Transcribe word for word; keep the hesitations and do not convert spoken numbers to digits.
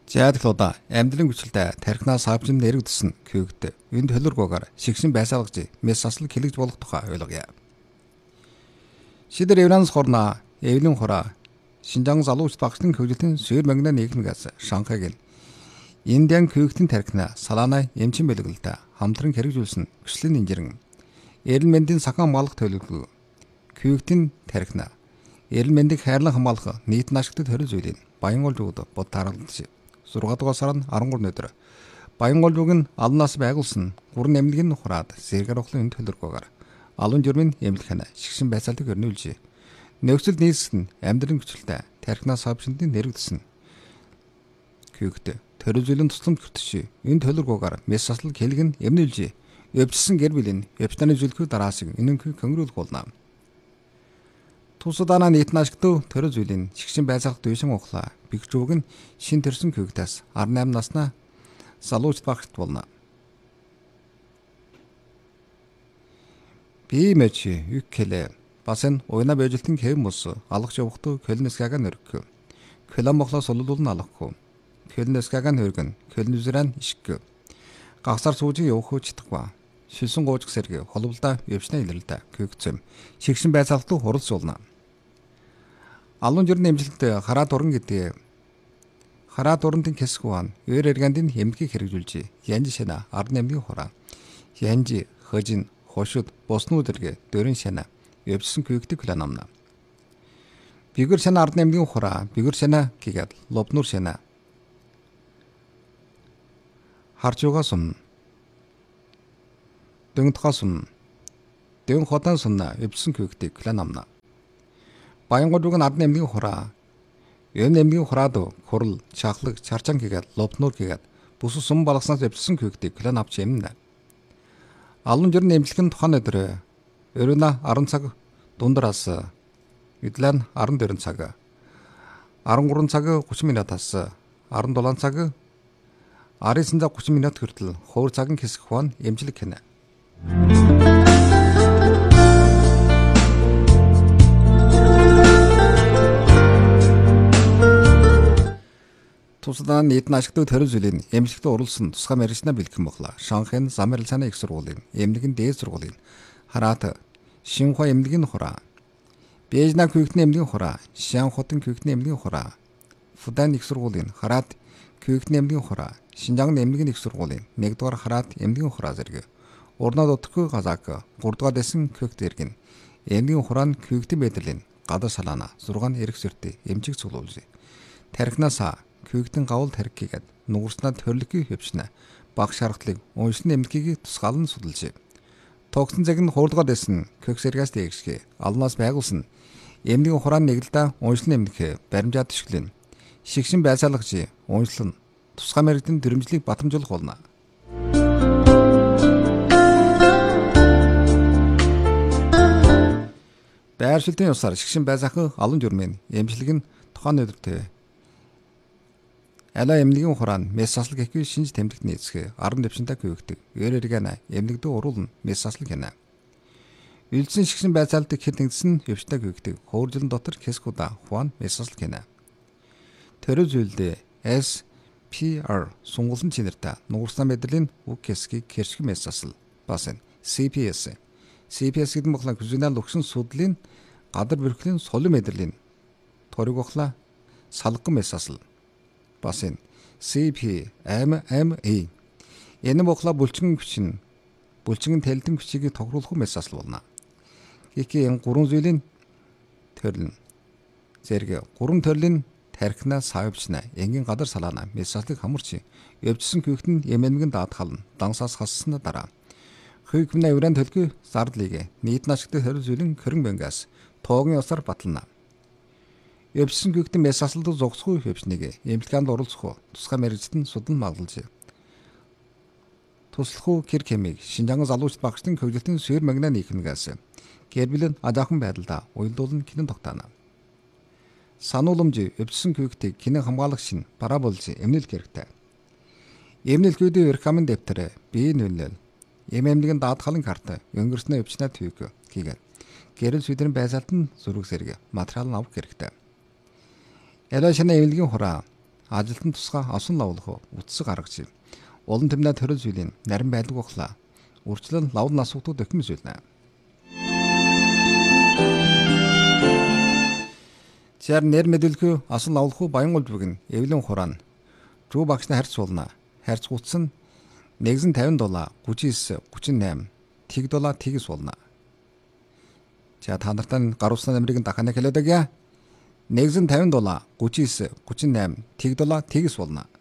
Зяадлуудаа амьдрын хүчлээ тархинаас авч нэрэгдсэн күйгд энд хөлөргөөр шигшин байсалгаж мэс асал хэлэгж болох тухай ойлгоё. Шидэр Евранс хорна эвлэн хораа Шинжаан залууч багшлан хөгжилтийн сүйр мангна нийгмгээс Шанхайг Индиан күйгтийн тархина салаана эмчин бэлгэлдэ хамтран хэрэгжүүлсэн гүшлийн инжирэн эрэл мэндийн сахан хамгаалах төлөвлөгөө күйгтийн тархина эрэл мэндийг хайрлан хамгаалах нийт ашигт төрөл зүйлийн Баянгол жууд бод таргалж зургаат дугаар сар нь арван гурван өдөр Баянгол жууг нь алнаас байгуулсан гурван эмнэлгийн нухраад зэрэг ухлын төлөвлөгөөгөр алуун журмын эмнэлх хана шигшин байцаалтыг өрнүүлжээ. Нөхцөл нийслэл нь амьдрын хүчлээ тархинаас авчиндын нэрэгдсэн күйгт төрөл зүйлийн тусламж хүртэж энэ төлөвлөгөөгөр мэс асал хэлгэн эмнүүлжээ. Өвчсөн гэр бүлийн өвчтөний зүйлхүү дараасыг энэнхүү конгрүүлэх болно. Тусадана нийтэн ашигт төрөл зүйлийн шигшин байцаалт дүйшин ухлаа. Бигжүүг нь шин төрсөн күйгтээс арван найман наснаа залууч багт болно. Би мэчи үкэлэ басен ойна бэжилтэн хэм мус алгах явахту көлнэсгага нөргө. Көлөн моглоо сулуулн алгахгүй. Көлнэсгага нөргөн көлнүзран ишг. Гагсар суужиг явах хүчтэхгүй. Шилсэн гоожг сэргэ холболдоо өвчнө илрэлдэ күйгцэм шигшин байцаалт хуралс болно. Алуун жирийн эмчилэлд хараа дуран гэдэг хараа дурантын хэсгүүн өөр эргэндийн эмнэлгийг хэрэгжүүлжээ. Янж шана ард нэмгийн хураа. Янж хөжин хошууд боснууд эргэ дөрөн шана өвчсөн күйгдэг клан амна. Бигэр шана ард нэмгийн хураа бигэр шана гэгээд лобнур шана харчуугаас өмнө дөнгөдхөөс өмнө дэн хотан сунна өвчсөн күйгдэг клан амна. Баянгол руу ард нэмгийн хураа энэ нэмгийн хураад хурал чахлаг чарчан гэгээд лобнур гэгээд бүс сум балгаснаас өвчсөн күйгдэг клан авч юмна. Алуун жирийн эмнэлгийн тухайн өдөр өрөөнө арван цаг дундраас эдлэн арван дөрвөн цаг арван гурван цаг гучин минутаас арван дулаан цаг арван гучин минут хүртэл хуур цагын хэсэг хуан эмчилэг хийнэ. Тусдаа нийтэн ашигт төрөл зүйлийн эмнэлэгт оруулсан тусгай мэргэжнээ бэлтгэн боглоо. Шанхайн Замрал цааны их сургуулийн эмнэлгийн дээд сургуулийн хараат Шинхua эмнэлгийн хураа Бэжна күйгтний эмнэлгийн хураа Шанхутын күйгтний эмнэлгийн хураа Фудан их сургуулийн хараат күйгтний эмнэлгийн хураа Шинжаан эмнэлгийн их сургуулийн нэгдүгээр хараат эмнэлгийн хураа зэрэг урнаа дутхгүй газаак гуравдугаар дэсэн күйгт иргэн эмнэлгийн хураа нь күйгтийн мэдрэлийн гадар салаана зургаан эрх зөртэй эмчиг цуглуулжээ. Тархинасаа күйгтэн гавл тархигээд нуурснаа төрлөгийн хөвчнэ баг шаргалыг уншны эмнэлгийг тусгаалan судалжээ. Тогтсон цаг нь хуурдгаа дэсэн коксергас дэгшгэ алнаас байгуулсан эмнэлгийн хураан нэгэлдэ уншны эмнэлэг баримжаад тишглэн шигшин байцаалагч уншлан тусгай мэргэдийн дөрөмжлийг батамжуулах болно. Байршилтын усаар шигшин байцаах алуун журмын эмчилэг нь тухайн өдөртөө Ала эмнэлгийн хураан мэс асал гэхүй шинж тэмдэгт нийцэх арван дэвшинтэй күйгдэг. Өөрөөргэнэ эмнэлэгдээ уруулна мэс асал гэнэ. Үйлдсэн шигшин байцаалтыг хэд нэгдсэн өвчтэй күйгдэг. Хөөржлөн дотор хэсгүүдэ хуан мэс асал гэнэ. Төрөл зүйлдээ эс пи ар сунгуулсан чинэртэй нуурснаа мэдрэлийн үг хэсгийг хэрших мэс асал бас энэ си пи эс. си пи эс гэдэг нь болохоор хүзүүнэл өгсөн судлалын гадар бүрхлийн солон мэдрэлийн ториг ухлаа салган мэс асал. Бас энэ си пи эм эм а энэ бохла булчин хүчин булчин тэлдэн хүчийг тохируулах мэс асал болно. Гэвч энэ гурван зүйлийн төрөл зэрэг гурван төрлийн тархинаа савчна энгийн гадар салаана мэс аслыг хамарч өвчсөн күйгт нь эмэмгэн даатгална дансаас хассны дараа хүйгмнэ евран төлгөө зардлыг нийт ашигт төрөл зүйлийн хөрөн бэнгээс тоогийн усаар батлана. Өвчсөн күйгтэн мэс асалд зогсгүй өвчнийг эмнэлгээнд оруулах тусгай мэргэжтэн судан маглалж туслах гэр хэмиг Шинжаан залууч багштын хөгжилтийн сүйр магна нийгмгээс гэр бүлийн адаахан байдлаа уялдуулан кинэн тогтоно. Санууламж өвчсөн күйгтийг кинэн хамгаалагч нь бараа болж эмнэлэх хэрэгтэй. Эмнэлгүүдийн рекомend дэвтэр бие нөлөөл эм эмнэлгийн даатгалын карт өнгөрснөө өвчнөө төвөг хийгээд гэрэл сүдрийн байцаалт нь зураг зэрэг материал нь авах хэрэгтэй. Элашны эмнэлгийн хураа ажилтан тусгай осон лавлах утсаг гаргаж. Улан тэмнээ төрөл зүйлийн нарийн байлг бохлаа. Үрчлэн лавл насуудад өгмөс үлнэ. Чар нэр мэдүүлгүй осон лавлах Баянгол бүгэн эвлэн хурaan. Рүү багшны харьц суулна. Харьц гутсан нэгэн тавин доллар гүчис гүчин нэм тэг доллар тэгс болно. За та нартай гаруулсан намрыг дахин хэлээд өгье. нэгэн тавин доллар гүчис гүчин нэм тэг доллар тэгс болно.